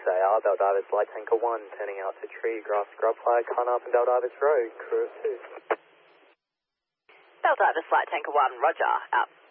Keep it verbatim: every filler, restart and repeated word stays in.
A R, Bell Davis Light Tanker one, turning out to tree, grass, scrub flag, Con up and Bell Davis Road, crew of two. Bell Davis Light Tanker one, roger, out.